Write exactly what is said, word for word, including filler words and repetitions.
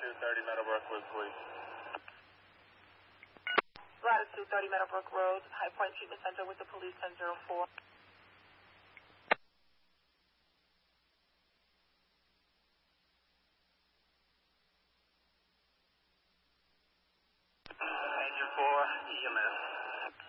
Latitude thirty Meadowbrook with police. Latitude thirty Meadowbrook Road, High Point Treatment Center with the police, ten zero four. Danger four, E M S.